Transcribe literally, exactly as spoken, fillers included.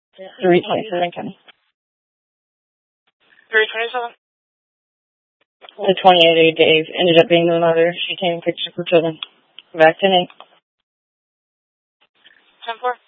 three twenty-seven, County. three twenty-seven? The twenty-eight Dave ended up being the mother. She came and picked up her children. Back to me. ten four.